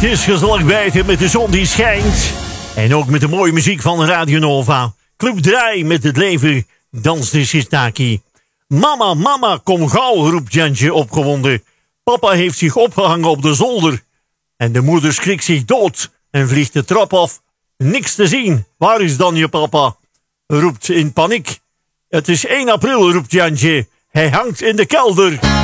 Het is gezellig buiten met de zon die schijnt. En ook met de mooie muziek van Radio Nova. Club Draai met het leven danst de Sistaki. Mama, mama, kom gauw, roept Jantje opgewonden. Papa heeft zich opgehangen op de zolder. En de moeder schrikt zich dood en vliegt de trap af. Niks te zien, waar is dan je papa? Roept in paniek. Het is 1 april, roept Jantje. Hij hangt in de kelder.